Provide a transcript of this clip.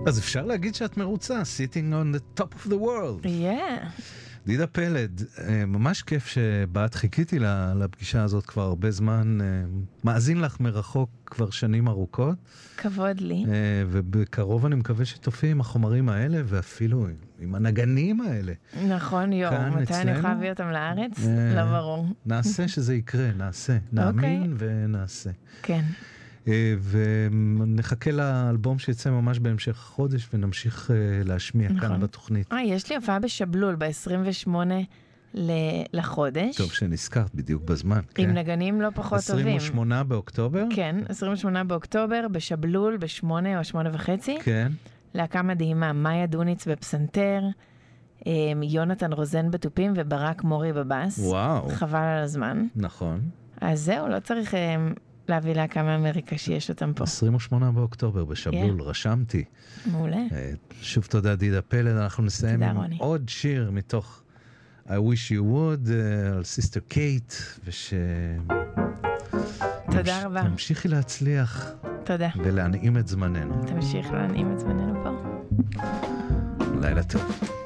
אז אפשר להגיד שאת מרוצה, sitting on the top of the world. Yeah. דידה פלד, ממש כיף שבאת, חיכיתי לפגישה הזאת כבר הרבה זמן, מאזין לך מרחוק כבר שנים ארוכות. כבוד לי. ובקרוב אני מקווה שתופיע עם החומרים האלה, ואפילו עם הנגנים האלה. נכון, מתי אני יכולה להביא אותם לארץ? לא ברור. נעשה שזה יקרה, נעשה. נאמין ונעשה. כן. ונחכה לאלבום שיצא ממש בהמשך החודש, ונמשיך להשמיע כאן בתוכנית. יש לי הופעה בשבלול ב-28 לחודש. טוב, שנזכרת בדיוק בזמן. עם נגנים לא פחות טובים. 28 באוקטובר? כן, 28 באוקטובר, בשבלול, ב-8 או 8:30. כן. להקה מדהימה, מאיה דוניץ בפסנתר, יונתן רוזן בטופים וברק מורי בבאס. וואו. חבל על הזמן. נכון. אז זהו, לא צריך להביא להקה מאמריקה שיש אותם פה. 28 באוקטובר בשבלול, רשמתי. מעולה. שוב תודה דידה פלד, אנחנו נסיים עם עוד שיר מתוך I Wish You Would, על סיסטר קייט, תודה רבה. תמשיכי להצליח. תודה. ולהנעים את זמננו. תמשיך להנעים את זמננו פה. לילה טוב.